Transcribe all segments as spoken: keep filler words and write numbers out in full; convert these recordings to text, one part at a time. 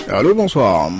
Allô, bonsoir.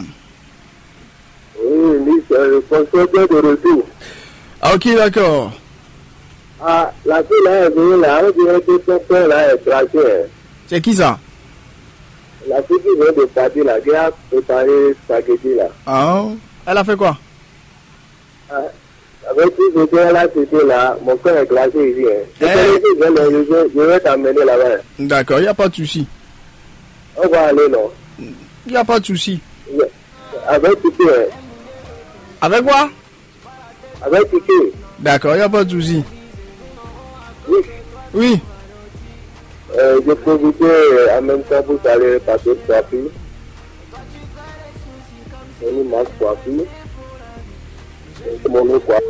Oui, oui, c'est le constructeur de retour. Ah, ok, d'accord. Ah, la fille là est venue là, on dirait que son père là est traqué. C'est qui ça? La fille qui vient de partir là, qui a préparé spaghetti là. Ah, elle a fait quoi? Ah, avec tout ce qu'elle a c'était là, mon frère est classé ici. Hein. Je, Eh. connais qui vient, mais je, vais- je vais t'emmener là-bas. D'accord, il n'y a pas de souci. On va aller, non? Il n'y a pas de souci. Avec ticket. Hein. Avec quoi? Avec ticket. D'accord, il n'y a pas de souci. Oui. Oui. Euh, je profite euh, en même temps pour aller passer trois filles. On y marche trois filles. Mon nom quoi.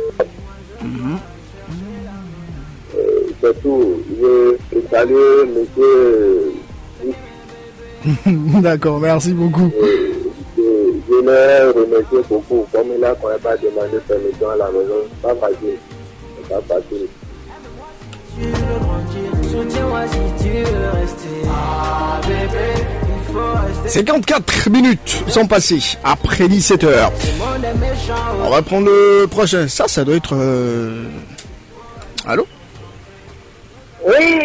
Euh, c'est tout. Je je salue monsieur. D'accord, merci beaucoup. Euh, je je l'ai remercié beaucoup. Comme il a quand même pas demandé permission à la maison, c'est pas facile. C'est pas facile. cinquante-quatre minutes sont passées après dix-sept heures. On va prendre le prochain. Ça, ça doit être... Euh... Allô? Oui.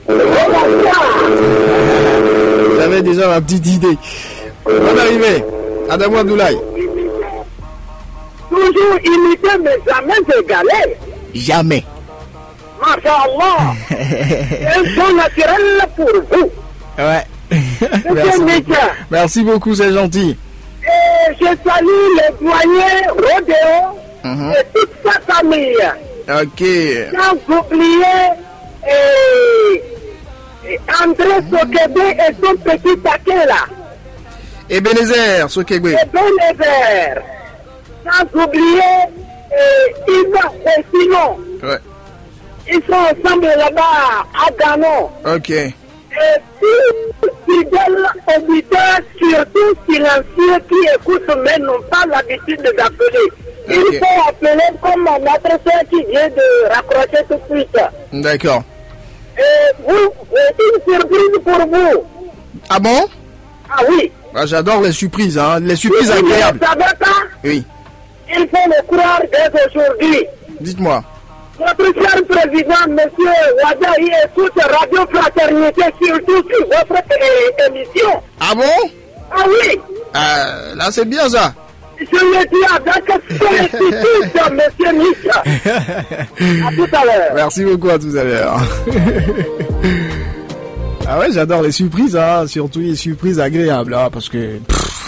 J'avais déjà ma petite idée. On est arrivé. Adamou Abdoulaye. Toujours imité, mais jamais égalé. Jamais. Masha'Allah. Un son naturel pour vous. Ouais. Merci beaucoup. Merci beaucoup, c'est gentil. Et je salue les douaniers Rodéo Mhm. et toute sa famille. Ok. Sans oublier et, et André Sokebe et son petit paquet là. Ebenezer, Sokegbe. Et Benézer. Sans oublier et Yvan et Simon. Ouais. Ils sont ensemble là-bas à Gano. Ok. Et tout fidèle auditeur, surtout silencieux, qui écoute mais n'ont pas l'habitude d'appeler. Il Ok. faut appeler comme notre soeur qui vient de raccrocher tout de suite. D'accord. Et vous, et une surprise pour vous. Ah bon? Ah oui. Ah, j'adore les surprises, hein. Les surprises Vous ne agréables. le savez pas? Oui. Il faut le croire dès aujourd'hui. Dites-moi. Votre cher président, monsieur Wadaï, écoute Radio Fraternité, surtout sur votre é- émission. Ah bon? Ah oui. Euh, là, c'est bien ça. Je le dis avec sollicitude, monsieur Misha. À tout à l'heure. Merci beaucoup, à tout à l'heure. Ah ouais, j'adore les surprises, hein, surtout les surprises agréables, hein, parce que...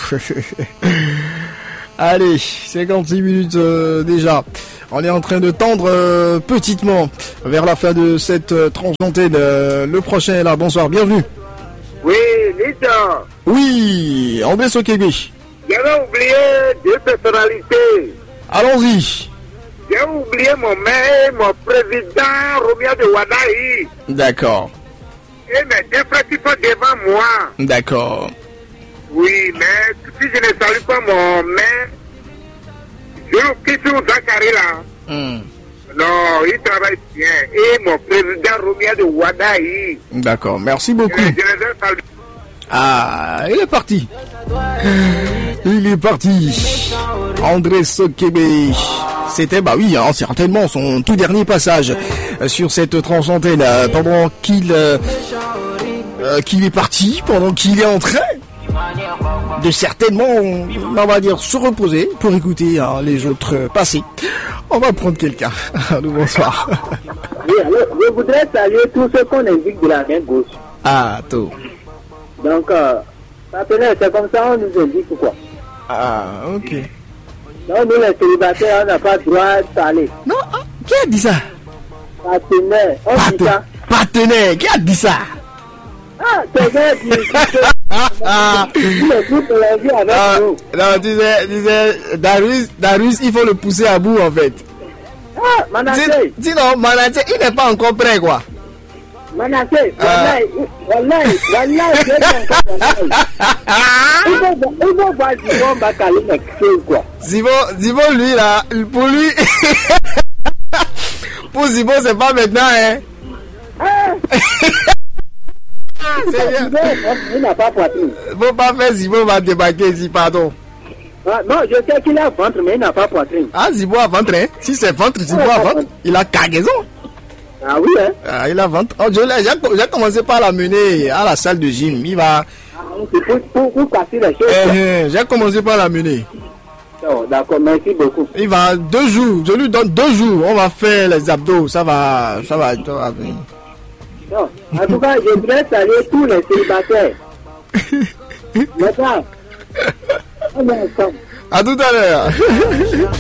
Allez, cinquante-six minutes euh, déjà. On est en train de tendre euh, petitement vers la fin de cette euh, tranche d'antenne. Euh, le prochain est là, bonsoir, bienvenue. Oui, Nisha, Oui, André Sokebe. j'avais oublié deux personnalités. Allons-y. J'ai oublié mon maire, mon président Romeo de Wadaï. D'accord, Et mes deux frères qui sont devant moi. d'accord. Oui, mais si je ne salue pas mon maire, je quitte Dakar là. Hmm. Non, il travaille bien. Et mon président Romeo de Wadaï. D'accord, merci Je, beaucoup. je les ai salués. Ah, il est parti. Il est parti. André Sokebe. C'était, bah oui, hein, certainement son tout dernier passage euh, sur cette tranche antenne euh, pendant qu'il euh, euh, qu'il est parti, pendant qu'il est en train de certainement, on va dire, se reposer pour écouter hein, les autres euh, passer. On va prendre quelqu'un. Allô, bonsoir. Oui, alors, je voudrais saluer tous ceux qu'on indique de la main gauche. Ah, tout. Donc, euh, partenaire, c'est comme ça, on nous indique quoi. Ah, ok. Donc, nous, les célibataires, on n'a pas le droit de parler. Non, ah, qui a dit ça? Partenaire, on dit Parten- ça. Partenaire, qui a dit ça? Ah, c'est bien dit. Ah, ah. Il écoute la vie avec Ah, nous. non, disais, disais, Darius, Darius, il faut le pousser à bout en fait. Ah, Manassé, Dis, dis non, Manassé, il n'est pas encore prêt quoi. Manassé, Ah. wallahi, wallahi, wallahi, je vais encore wallahi. Il faut, il faut voir du bon Bakali, mais quelque quoi. Zibo, Zibo, lui là, pour lui, pour Zibo, c'est pas maintenant, hein. Ah, C'est bien. Il n'a pas poitrine. Faut pas faire Zibo va débarquer ici, pardon. Ah, non, je sais qu'il a ventre, mais il n'a pas poitrine. Ah, Zibo a ventre, hein? Si c'est ventre, Zibo a ventre. Il a cargaison. Ah oui, hein? Ah, il a ventre. Oh, je l'ai, j'ai, j'ai commencé par l'amener à la salle de gym. Il va. Ah, c'est pour, pour, pour casser les choses. Eh, eh, j'ai commencé par l'amener. Oh, d'accord, merci beaucoup. Il va deux jours. Je lui donne deux jours. On va faire les abdos. Ça va, ça va, ça va venir. Non, en tout cas, je voudrais saluer tous les célibataires. Maintenant, on est ensemble. À tout à l'heure.